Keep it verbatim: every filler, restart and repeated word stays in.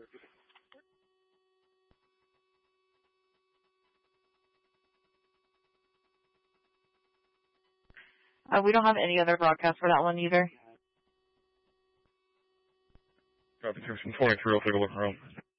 Uh, we don't have any other broadcast for that one either. Copy, Houston twenty-three, I'll take a look around.